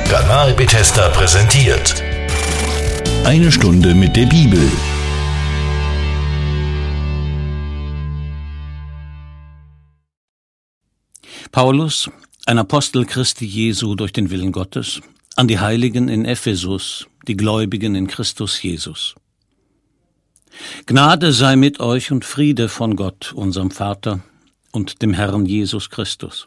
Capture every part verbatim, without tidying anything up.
Kanal Bethesda präsentiert Eine Stunde mit der Bibel. Paulus, ein Apostel Christi Jesu durch den Willen Gottes, an die Heiligen in Ephesus, die Gläubigen in Christus Jesus. Gnade sei mit euch und Friede von Gott, unserem Vater, und dem Herrn Jesus Christus.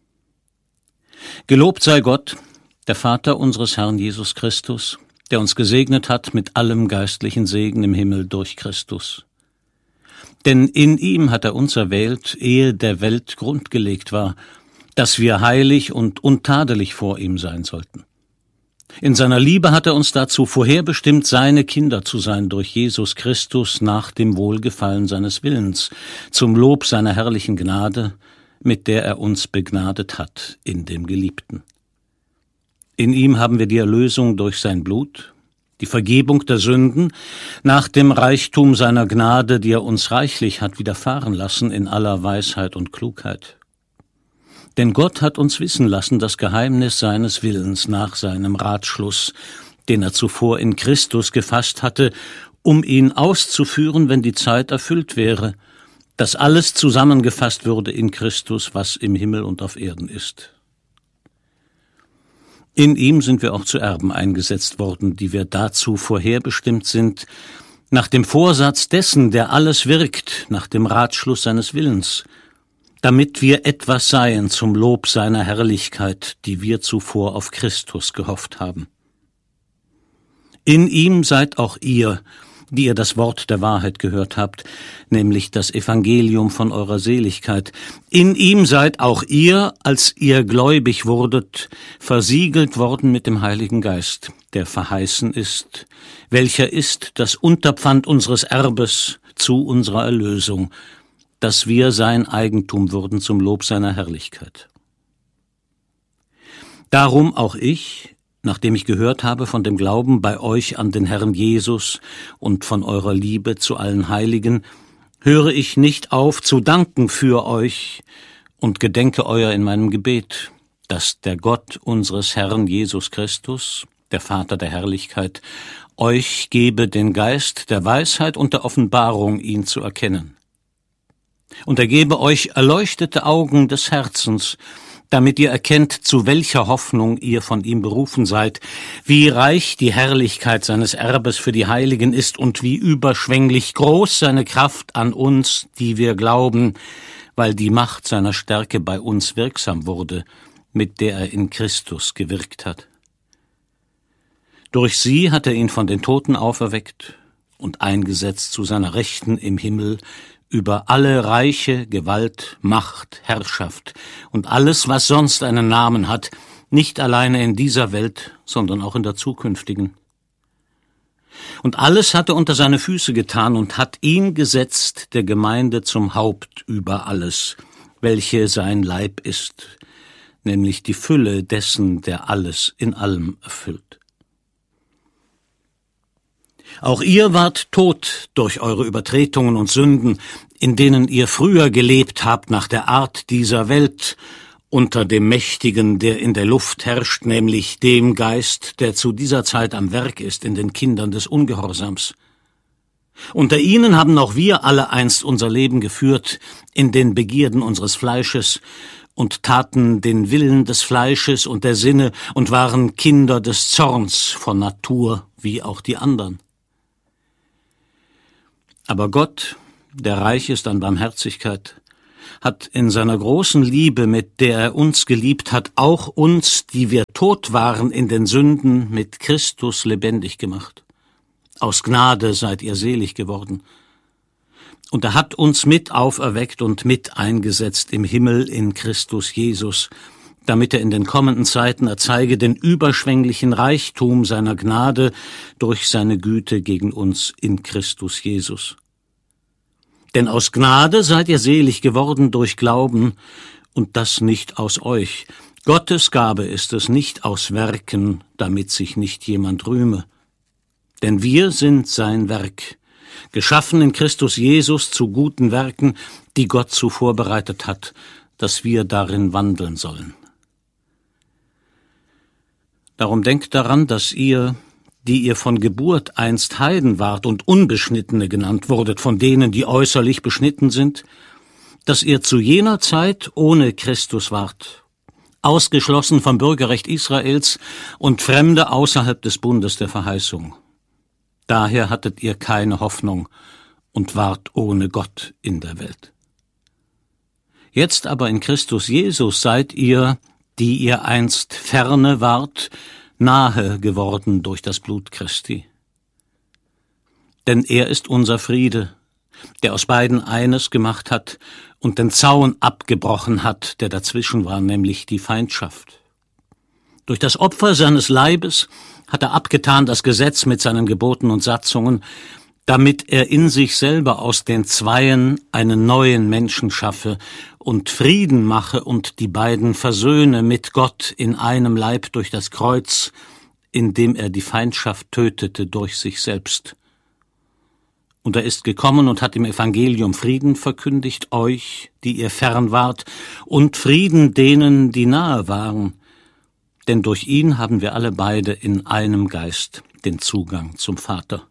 Gelobt sei Gott, der Vater unseres Herrn Jesus Christus, der uns gesegnet hat mit allem geistlichen Segen im Himmel durch Christus. Denn in ihm hat er uns erwählt, ehe der Welt Grund gelegt war, dass wir heilig und untadelig vor ihm sein sollten. In seiner Liebe hat er uns dazu vorherbestimmt, seine Kinder zu sein durch Jesus Christus nach dem Wohlgefallen seines Willens, zum Lob seiner herrlichen Gnade, mit der er uns begnadet hat in dem Geliebten. In ihm haben wir die Erlösung durch sein Blut, die Vergebung der Sünden, nach dem Reichtum seiner Gnade, die er uns reichlich hat widerfahren lassen in aller Weisheit und Klugheit. Denn Gott hat uns wissen lassen das Geheimnis seines Willens nach seinem Ratschluss, den er zuvor in Christus gefasst hatte, um ihn auszuführen, wenn die Zeit erfüllt wäre, dass alles zusammengefasst würde in Christus, was im Himmel und auf Erden ist. In ihm sind wir auch zu Erben eingesetzt worden, die wir dazu vorherbestimmt sind, nach dem Vorsatz dessen, der alles wirkt, nach dem Ratschluss seines Willens, damit wir etwas seien zum Lob seiner Herrlichkeit, die wir zuvor auf Christus gehofft haben. In ihm seid auch ihr, die ihr das Wort der Wahrheit gehört habt, nämlich das Evangelium von eurer Seligkeit. In ihm seid auch ihr, als ihr gläubig wurdet, versiegelt worden mit dem Heiligen Geist, der verheißen ist, welcher ist das Unterpfand unseres Erbes zu unserer Erlösung, dass wir sein Eigentum würden zum Lob seiner Herrlichkeit. Darum auch ich, nachdem ich gehört habe von dem Glauben bei euch an den Herrn Jesus und von eurer Liebe zu allen Heiligen, höre ich nicht auf zu danken für euch und gedenke euer in meinem Gebet, dass der Gott unseres Herrn Jesus Christus, der Vater der Herrlichkeit, euch gebe den Geist der Weisheit und der Offenbarung, ihn zu erkennen. Und er gebe euch erleuchtete Augen des Herzens, damit ihr erkennt, zu welcher Hoffnung ihr von ihm berufen seid, wie reich die Herrlichkeit seines Erbes für die Heiligen ist und wie überschwänglich groß seine Kraft an uns, die wir glauben, weil die Macht seiner Stärke bei uns wirksam wurde, mit der er in Christus gewirkt hat. Durch sie hat er ihn von den Toten auferweckt und eingesetzt zu seiner Rechten im Himmel, über alle Reiche, Gewalt, Macht, Herrschaft und alles, was sonst einen Namen hat, nicht alleine in dieser Welt, sondern auch in der zukünftigen. Und alles hat er unter seine Füße getan und hat ihn gesetzt, der Gemeinde zum Haupt über alles, welche sein Leib ist, nämlich die Fülle dessen, der alles in allem erfüllt. Auch ihr wart tot durch eure Übertretungen und Sünden, in denen ihr früher gelebt habt nach der Art dieser Welt, unter dem Mächtigen, der in der Luft herrscht, nämlich dem Geist, der zu dieser Zeit am Werk ist in den Kindern des Ungehorsams. Unter ihnen haben auch wir alle einst unser Leben geführt in den Begierden unseres Fleisches und taten den Willen des Fleisches und der Sinne und waren Kinder des Zorns von Natur, wie auch die anderen. Aber Gott, der reich ist an Barmherzigkeit, hat in seiner großen Liebe, mit der er uns geliebt hat, auch uns, die wir tot waren in den Sünden, mit Christus lebendig gemacht. Aus Gnade seid ihr selig geworden. Und er hat uns mit auferweckt und mit eingesetzt im Himmel in Christus Jesus, damit er in den kommenden Zeiten erzeige den überschwänglichen Reichtum seiner Gnade durch seine Güte gegen uns in Christus Jesus. Denn aus Gnade seid ihr selig geworden durch Glauben, und das nicht aus euch. Gottes Gabe ist es, nicht aus Werken, damit sich nicht jemand rühme. Denn wir sind sein Werk, geschaffen in Christus Jesus zu guten Werken, die Gott zuvor bereitet hat, dass wir darin wandeln sollen. Darum denkt daran, dass ihr, die ihr von Geburt einst Heiden wart und Unbeschnittene genannt wurdet, von denen, die äußerlich beschnitten sind, dass ihr zu jener Zeit ohne Christus wart, ausgeschlossen vom Bürgerrecht Israels und Fremde außerhalb des Bundes der Verheißung. Daher hattet ihr keine Hoffnung und wart ohne Gott in der Welt. Jetzt aber in Christus Jesus seid ihr, die ihr einst ferne wart, nahe geworden durch das Blut Christi. Denn er ist unser Friede, der aus beiden eines gemacht hat und den Zaun abgebrochen hat, der dazwischen war, nämlich die Feindschaft. Durch das Opfer seines Leibes hat er abgetan das Gesetz mit seinen Geboten und Satzungen, damit er in sich selber aus den Zweien einen neuen Menschen schaffe und Frieden mache und die beiden versöhne mit Gott in einem Leib durch das Kreuz, indem er die Feindschaft tötete durch sich selbst. Und er ist gekommen und hat im Evangelium Frieden verkündigt, euch, die ihr fern wart, und Frieden denen, die nahe waren. Denn durch ihn haben wir alle beide in einem Geist den Zugang zum Vater.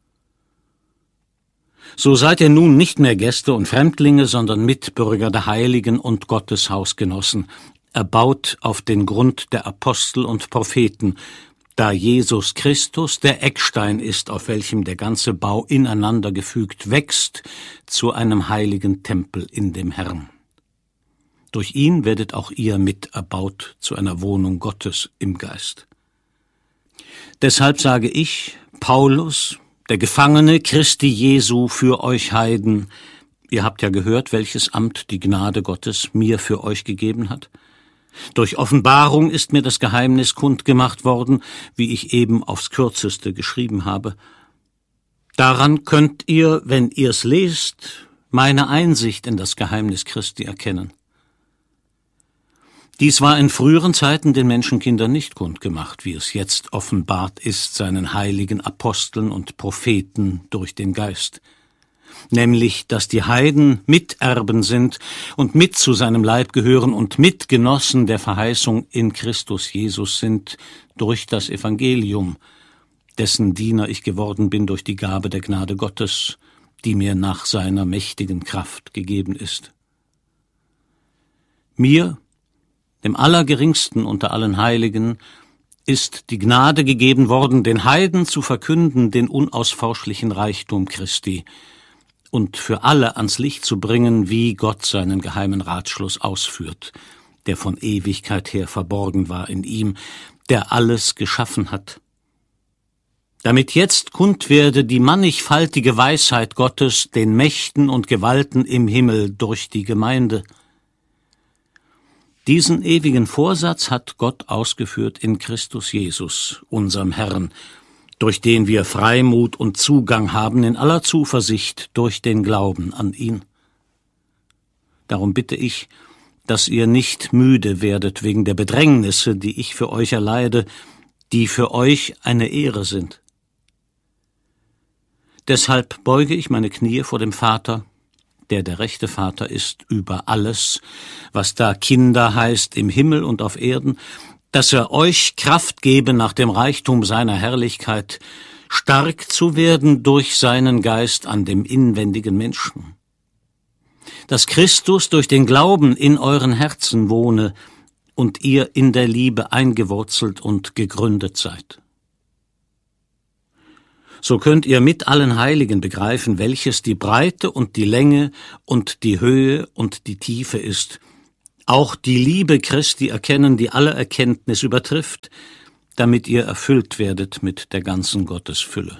So seid ihr nun nicht mehr Gäste und Fremdlinge, sondern Mitbürger der Heiligen und Gottes Hausgenossen, erbaut auf den Grund der Apostel und Propheten, da Jesus Christus der Eckstein ist, auf welchem der ganze Bau ineinander gefügt wächst zu einem heiligen Tempel in dem Herrn. Durch ihn werdet auch ihr mit erbaut zu einer Wohnung Gottes im Geist. Deshalb sage ich, Paulus, der Gefangene Christi Jesu für euch Heiden, ihr habt ja gehört, welches Amt die Gnade Gottes mir für euch gegeben hat. Durch Offenbarung ist mir das Geheimnis kundgemacht worden, wie ich eben aufs Kürzeste geschrieben habe. Daran könnt ihr, wenn ihr's lest, meine Einsicht in das Geheimnis Christi erkennen. Dies war in früheren Zeiten den Menschenkindern nicht kundgemacht, wie es jetzt offenbart ist seinen heiligen Aposteln und Propheten durch den Geist. Nämlich, dass die Heiden Miterben sind und mit zu seinem Leib gehören und Mitgenossen der Verheißung in Christus Jesus sind durch das Evangelium, dessen Diener ich geworden bin durch die Gabe der Gnade Gottes, die mir nach seiner mächtigen Kraft gegeben ist. Mir, dem Allergeringsten unter allen Heiligen, ist die Gnade gegeben worden, den Heiden zu verkünden den unausforschlichen Reichtum Christi und für alle ans Licht zu bringen, wie Gott seinen geheimen Ratschluss ausführt, der von Ewigkeit her verborgen war in ihm, der alles geschaffen hat. Damit jetzt kund werde die mannigfaltige Weisheit Gottes den Mächten und Gewalten im Himmel durch die Gemeinde. Diesen ewigen Vorsatz hat Gott ausgeführt in Christus Jesus, unserem Herrn, durch den wir Freimut und Zugang haben in aller Zuversicht durch den Glauben an ihn. Darum bitte ich, dass ihr nicht müde werdet wegen der Bedrängnisse, die ich für euch erleide, die für euch eine Ehre sind. Deshalb beuge ich meine Knie vor dem Vater, der der rechte Vater ist über alles, was da Kinder heißt im Himmel und auf Erden, dass er euch Kraft gebe, nach dem Reichtum seiner Herrlichkeit stark zu werden durch seinen Geist an dem inwendigen Menschen. Dass Christus durch den Glauben in euren Herzen wohne und ihr in der Liebe eingewurzelt und gegründet seid. So könnt ihr mit allen Heiligen begreifen, welches die Breite und die Länge und die Höhe und die Tiefe ist, auch die Liebe Christi erkennen, die alle Erkenntnis übertrifft, damit ihr erfüllt werdet mit der ganzen Gottesfülle.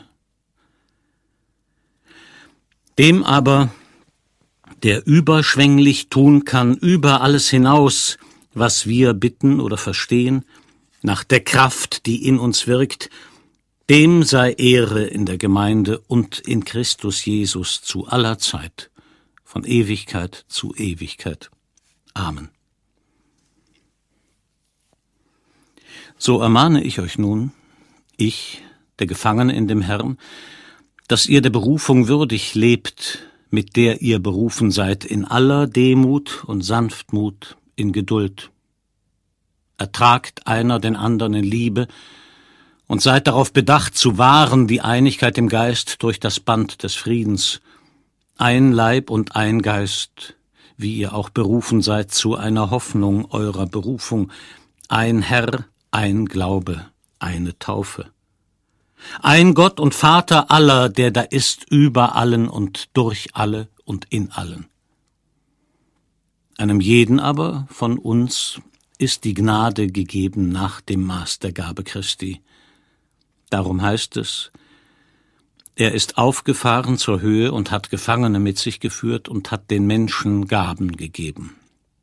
Dem aber, der überschwänglich tun kann über alles hinaus, was wir bitten oder verstehen, nach der Kraft, die in uns wirkt, dem sei Ehre in der Gemeinde und in Christus Jesus zu aller Zeit, von Ewigkeit zu Ewigkeit. Amen. So ermahne ich euch nun, ich, der Gefangene in dem Herrn, dass ihr der Berufung würdig lebt, mit der ihr berufen seid, in aller Demut und Sanftmut, in Geduld. ertragt einer den anderen in Liebe und seid darauf bedacht, zu wahren die Einigkeit im Geist durch das Band des Friedens. Ein Leib und ein Geist, wie ihr auch berufen seid zu einer Hoffnung eurer Berufung. Ein Herr, ein Glaube, eine Taufe. Ein Gott und Vater aller, der da ist über allen und durch alle und in allen. Einem jeden aber von uns ist die Gnade gegeben nach dem Maß der Gabe Christi. Darum heißt es, er ist aufgefahren zur Höhe und hat Gefangene mit sich geführt und hat den Menschen Gaben gegeben.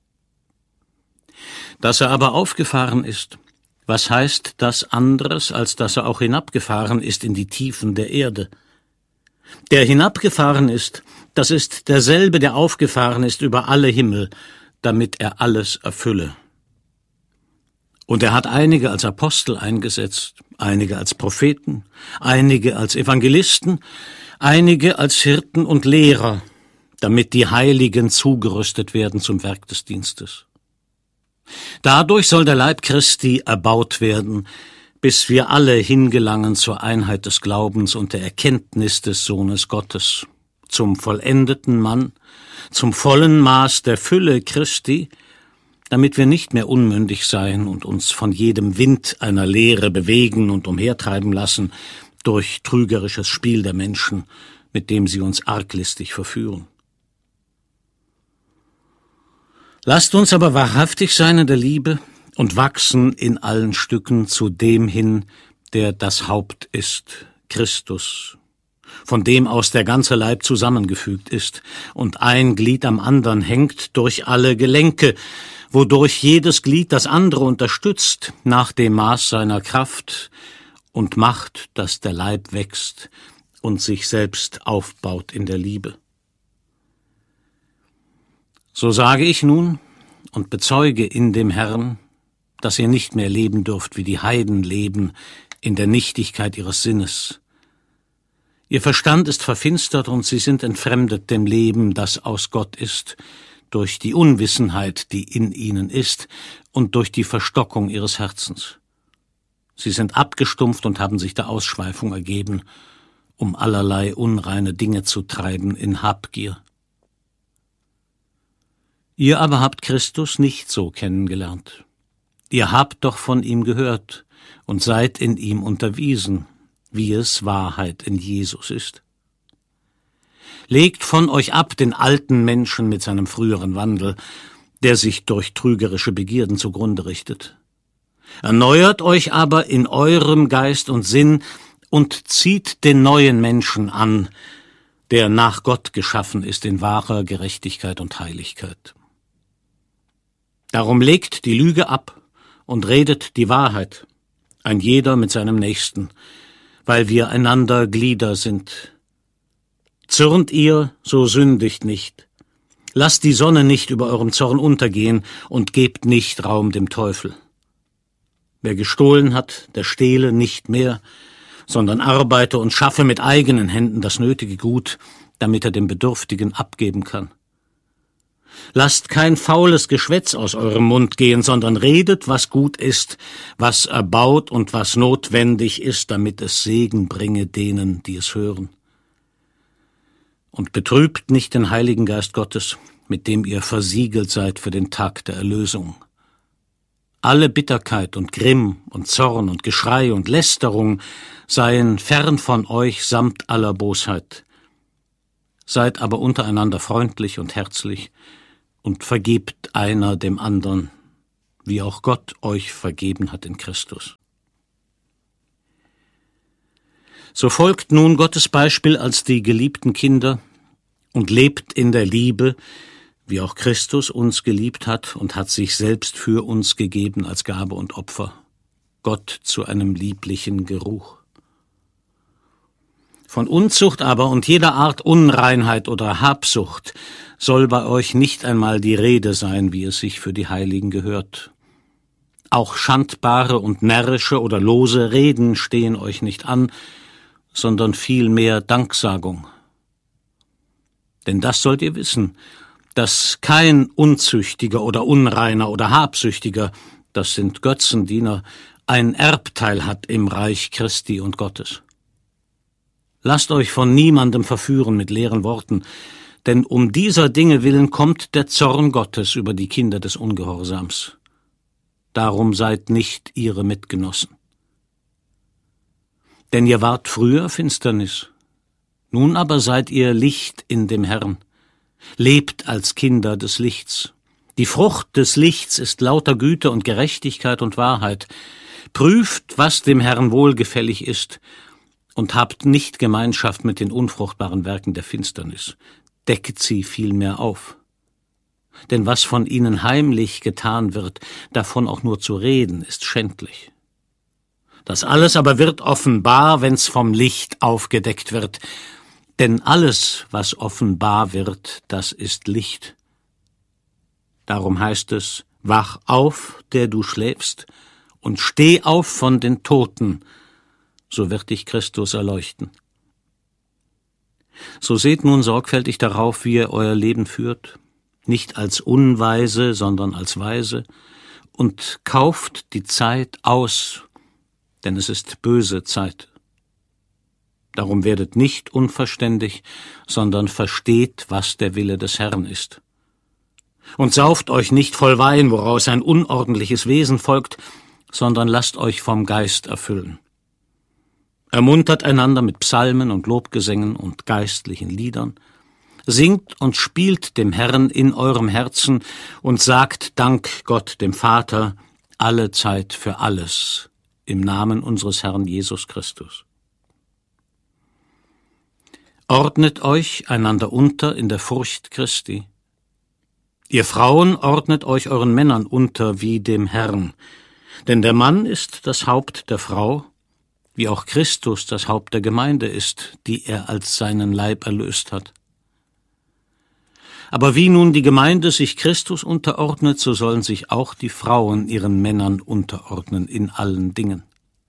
Dass er aber aufgefahren ist, was heißt das anderes, als dass er auch hinabgefahren ist in die Tiefen der Erde? Der hinabgefahren ist, das ist derselbe, der aufgefahren ist über alle Himmel, damit er alles erfülle. Und er hat einige als Apostel eingesetzt, einige als Propheten, einige als Evangelisten, einige als Hirten und Lehrer, damit die Heiligen zugerüstet werden zum Werk des Dienstes. Dadurch soll der Leib Christi erbaut werden, bis wir alle hingelangen zur Einheit des Glaubens und der Erkenntnis des Sohnes Gottes, zum vollendeten Mann, zum vollen Maß der Fülle Christi, damit wir nicht mehr unmündig seien und uns von jedem Wind einer Lehre bewegen und umhertreiben lassen durch trügerisches Spiel der Menschen, mit dem sie uns arglistig verführen. Lasst uns aber wahrhaftig sein in der Liebe und wachsen in allen Stücken zu dem hin, der das Haupt ist, Christus, von dem aus der ganze Leib zusammengefügt ist und ein Glied am anderen hängt durch alle Gelenke, wodurch jedes Glied das andere unterstützt nach dem Maß seiner Kraft und macht, dass der Leib wächst und sich selbst aufbaut in der Liebe. So sage ich nun und bezeuge in dem Herrn, dass ihr nicht mehr leben dürft, wie die Heiden leben, in der Nichtigkeit ihres Sinnes. Ihr Verstand ist verfinstert und sie sind entfremdet dem Leben, das aus Gott ist, durch die Unwissenheit, die in ihnen ist, und durch die Verstockung ihres Herzens. Sie sind abgestumpft und haben sich der Ausschweifung ergeben, um allerlei unreine Dinge zu treiben in Habgier. Ihr aber habt Christus nicht so kennengelernt. Ihr habt doch von ihm gehört und seid in ihm unterwiesen, wie es Wahrheit in Jesus ist. Legt von euch ab den alten Menschen mit seinem früheren Wandel, der sich durch trügerische Begierden zugrunde richtet. Erneuert euch aber in eurem Geist und Sinn und zieht den neuen Menschen an, der nach Gott geschaffen ist in wahrer Gerechtigkeit und Heiligkeit. Darum legt die Lüge ab und redet die Wahrheit, ein jeder mit seinem Nächsten, weil wir einander Glieder sind. Zürnt ihr, so sündigt nicht. Lasst die Sonne nicht über eurem Zorn untergehen und gebt nicht Raum dem Teufel. Wer gestohlen hat, der stehle nicht mehr, sondern arbeite und schaffe mit eigenen Händen das nötige Gut, damit er dem Bedürftigen abgeben kann. Lasst kein faules Geschwätz aus eurem Mund gehen, sondern redet, was gut ist, was erbaut und was notwendig ist, damit es Segen bringe denen, die es hören. Und betrübt nicht den Heiligen Geist Gottes, mit dem ihr versiegelt seid für den Tag der Erlösung. Alle Bitterkeit und Grimm und Zorn und Geschrei und Lästerung seien fern von euch samt aller Bosheit. Seid aber untereinander freundlich und herzlich und vergebt einer dem anderen, wie auch Gott euch vergeben hat in Christus. So folgt nun Gottes Beispiel als die geliebten Kinder und lebt in der Liebe, wie auch Christus uns geliebt hat und hat sich selbst für uns gegeben als Gabe und Opfer, Gott zu einem lieblichen Geruch. Von Unzucht aber und jeder Art Unreinheit oder Habsucht soll bei euch nicht einmal die Rede sein, wie es sich für die Heiligen gehört. Auch schandbare und närrische oder lose Reden stehen euch nicht an, sondern vielmehr Danksagung. Denn das sollt ihr wissen, dass kein Unzüchtiger oder Unreiner oder Habsüchtiger das sind Götzendiener, ein Erbteil hat im Reich Christi und Gottes. Lasst euch von niemandem verführen mit leeren Worten, denn um dieser Dinge willen kommt der Zorn Gottes über die Kinder des Ungehorsams. Darum seid nicht ihre Mitgenossen. Denn ihr wart früher Finsternis, nun aber seid ihr Licht in dem Herrn. Lebt als Kinder des Lichts. Die Frucht des Lichts ist lauter Güte und Gerechtigkeit und Wahrheit. Prüft, was dem Herrn wohlgefällig ist, und habt nicht Gemeinschaft mit den unfruchtbaren Werken der Finsternis. Decket sie vielmehr auf. Denn was von ihnen heimlich getan wird, davon auch nur zu reden, ist schändlich. Das alles aber wird offenbar, wenn's vom Licht aufgedeckt wird. Denn alles, was offenbar wird, das ist Licht. Darum heißt es, wach auf, der du schläfst, und steh auf von den Toten, so wird dich Christus erleuchten. So seht nun sorgfältig darauf, wie ihr euer Leben führt, nicht als Unweise, sondern als Weise, und kauft die Zeit aus, denn es ist böse Zeit. Darum werdet nicht unverständig, sondern versteht, was der Wille des Herrn ist. Und sauft euch nicht voll Wein, woraus ein unordentliches Wesen folgt, sondern lasst euch vom Geist erfüllen. Ermuntert einander mit Psalmen und Lobgesängen und geistlichen Liedern, singt und spielt dem Herrn in eurem Herzen und sagt Dank Gott dem Vater alle Zeit für alles, im Namen unseres Herrn Jesus Christus. Ordnet euch einander unter in der Furcht Christi. Ihr Frauen ordnet euch euren Männern unter wie dem Herrn, denn der Mann ist das Haupt der Frau, wie auch Christus das Haupt der Gemeinde ist, die er als seinen Leib erlöst hat. Aber wie nun die Gemeinde sich Christus unterordnet, so sollen sich auch die Frauen ihren Männern unterordnen in allen Dingen.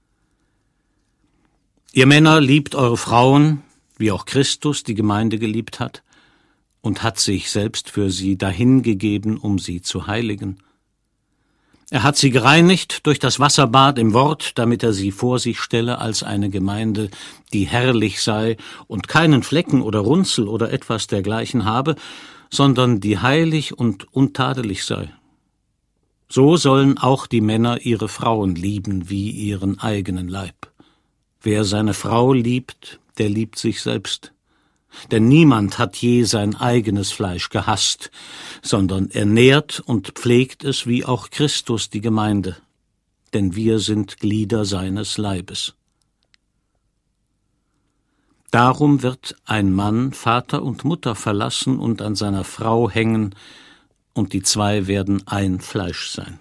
Ihr Männer, liebt eure Frauen, wie auch Christus die Gemeinde geliebt hat, und hat sich selbst für sie dahingegeben, um sie zu heiligen. Er hat sie gereinigt durch das Wasserbad im Wort, damit er sie vor sich stelle als eine Gemeinde, die herrlich sei und keinen Flecken oder Runzel oder etwas dergleichen habe, sondern die heilig und untadelig sei. So sollen auch die Männer ihre Frauen lieben wie ihren eigenen Leib. Wer seine Frau liebt, der liebt sich selbst. Denn niemand hat je sein eigenes Fleisch gehasst, sondern er nährt und pflegt es wie auch Christus die Gemeinde, denn wir sind Glieder seines Leibes. Darum wird ein Mann Vater und Mutter verlassen und an seiner Frau hängen, und die zwei werden ein Fleisch sein.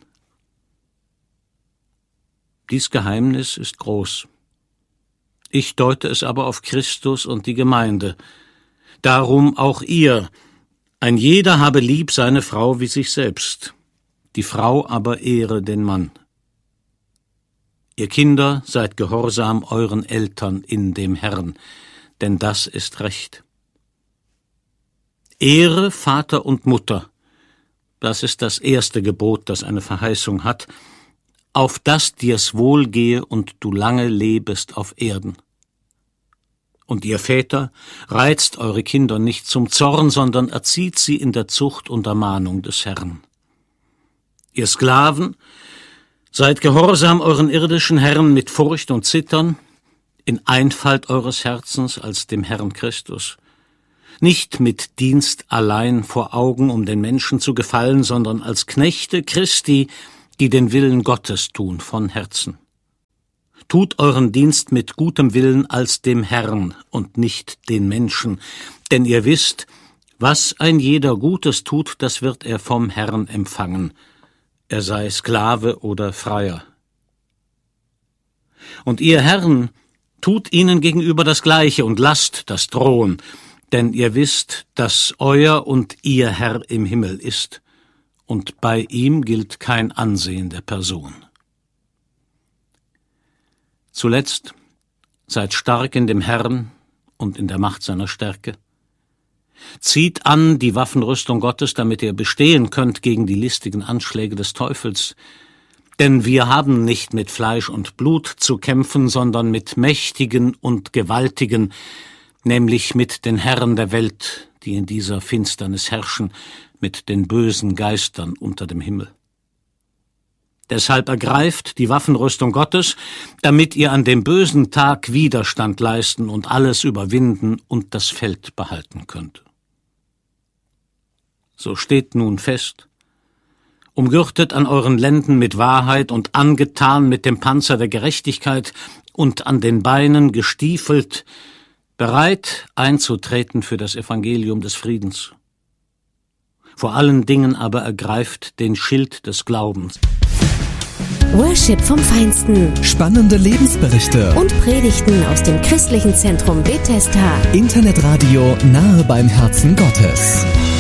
Dies Geheimnis ist groß. Ich deute es aber auf Christus und die Gemeinde. Darum auch ihr, ein jeder habe lieb seine Frau wie sich selbst, die Frau aber ehre den Mann. Ihr Kinder, seid gehorsam euren Eltern in dem Herrn, denn das ist Recht. Ehre Vater und Mutter, das ist das erste Gebot, das eine Verheißung hat, auf dass dir's wohl gehe und du lange lebest auf Erden. Und ihr Väter, reizt eure Kinder nicht zum Zorn, sondern erzieht sie in der Zucht und Ermahnung des Herrn. Ihr Sklaven, seid gehorsam euren irdischen Herren mit Furcht und Zittern, in Einfalt eures Herzens als dem Herrn Christus. Nicht mit Dienst allein vor Augen, um den Menschen zu gefallen, sondern als Knechte Christi, die den Willen Gottes tun von Herzen. Tut euren Dienst mit gutem Willen als dem Herrn und nicht den Menschen, denn ihr wisst, was ein jeder Gutes tut, das wird er vom Herrn empfangen, er sei Sklave oder Freier. Und ihr Herren, tut ihnen gegenüber das Gleiche und lasst das drohen, denn ihr wisst, dass euer und ihr Herr im Himmel ist, und bei ihm gilt kein Ansehen der Person. Zuletzt, seid stark in dem Herrn und in der Macht seiner Stärke. Zieht an die Waffenrüstung Gottes, damit ihr bestehen könnt gegen die listigen Anschläge des Teufels. Denn wir haben nicht mit Fleisch und Blut zu kämpfen, sondern mit Mächtigen und Gewaltigen, nämlich mit den Herren der Welt, die in dieser Finsternis herrschen, mit den bösen Geistern unter dem Himmel. Deshalb ergreift die Waffenrüstung Gottes, damit ihr an dem bösen Tag Widerstand leisten und alles überwinden und das Feld behalten könnt. So steht nun fest, umgürtet an euren Lenden mit Wahrheit und angetan mit dem Panzer der Gerechtigkeit und an den Beinen gestiefelt, bereit einzutreten für das Evangelium des Friedens. Vor allen Dingen aber ergreift den Schild des Glaubens. Worship vom Feinsten. Spannende Lebensberichte und Predigten aus dem christlichen Zentrum Bethesda. Internetradio nahe beim Herzen Gottes.